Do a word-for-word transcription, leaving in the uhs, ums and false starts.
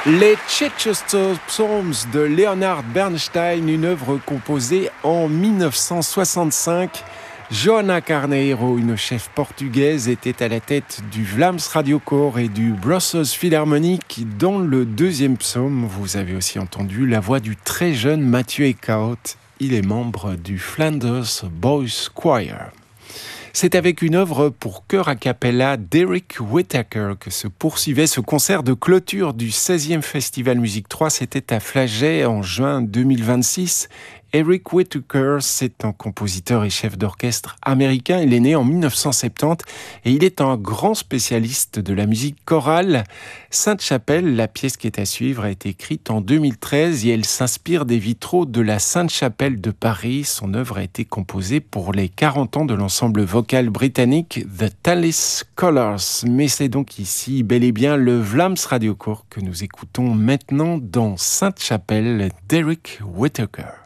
Les Chichester Psalms de Leonard Bernstein, une œuvre composée en dix-neuf cent soixante-cinq. Joana Carneiro, une chef portugaise, était à la tête du Vlaams Radiokoor et du Brussels Philharmonic. Dans le deuxième psaume, vous avez aussi entendu la voix du très jeune Mathieu Eckhout. Il est membre du Flanders Boys Choir. C'est avec une œuvre pour chœur a cappella d'Eric Whittaker que se poursuivait ce concert de clôture du seizième Festival Musique trois. C'était à Flagey en juin deux mille vingt-six. Eric Whittaker, c'est un compositeur et chef d'orchestre américain. Il est né en dix-neuf cent soixante-dix et il est un grand spécialiste de la musique chorale. Sainte-Chapelle, la pièce qui est à suivre, a été écrite en deux mille treize et elle s'inspire des vitraux de la Sainte-Chapelle de Paris. Son œuvre a été composée pour les quarante ans de l'ensemble vocal britannique The Tallis Scholars. Mais c'est donc ici bel et bien le Vlaams Radiokoor que nous écoutons maintenant dans Sainte-Chapelle d'Eric Whittaker.